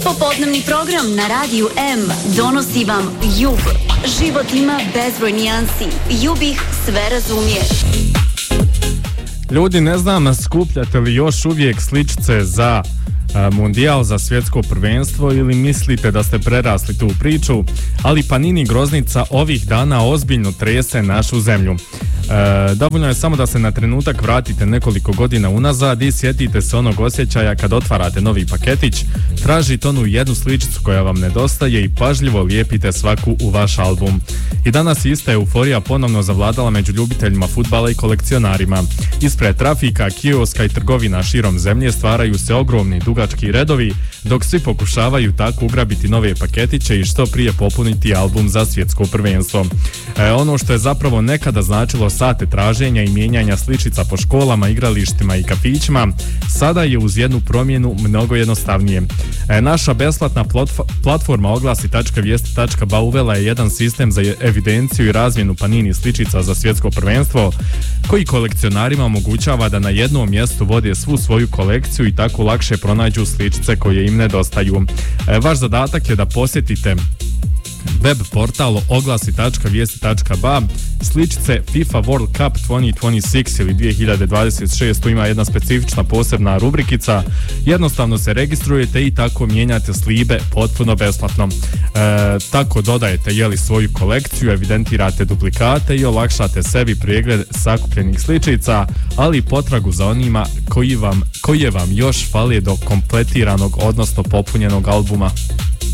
Popodnevni program na Radiju M donosi vam Jub. Život ima bezbroj nijansi. Jub ih sve razumije. Ljudi, ne znam, skupljate li još uvijek sličice za mundijal, za svjetsko prvenstvo ili mislite da ste prerasli tu priču, ali Panini Groznica ovih dana ozbiljno trese našu zemlju. Dovoljno je samo da se na trenutak vratite nekoliko godina unazad i sjetite se onog osjećaja kad otvarate novi paketić, tražite onu jednu sličicu koja vam nedostaje i pažljivo lijepite svaku u vaš album. I danas ista euforija ponovno zavladala među ljubiteljima fudbala i kolekcionarima. Ispred trafika, kioska i trgovina širom zemlje stvaraju se ogromni dugački redovi, dok svi pokušavaju tako ugrabiti nove paketiće i što prije popuniti album za svjetsko prvenstvo. Ono što je zapravo nekada značilo sate traženja i mijenjanja sličica po školama, igralištima i kafićima, sada je uz jednu promjenu mnogo jednostavnije. Naša besplatna platforma oglasi.vijesti.ba uvela je jedan sistem za evidenciju i razmjenu Panini sličica za svjetsko prvenstvo, koji kolekcionarima omogućava da na jednom mjestu vode svu svoju kolekciju i tako lakše pronađu sličice koje im nedostaju. Vaš zadatak je da posjetite web portal oglasi.vijesti.ba, sličice FIFA World Cup 2026 ili 2026, tu ima jedna specifična posebna rubrikica, jednostavno se registrujete i tako mijenjate slibe potpuno besplatno. Tako dodajete svoju kolekciju, evidentirate duplikate i olakšate sebi pregled sakupljenih sličica, ali i potragu za onima koje vam još fale do kompletiranog, odnosno popunjenog albuma.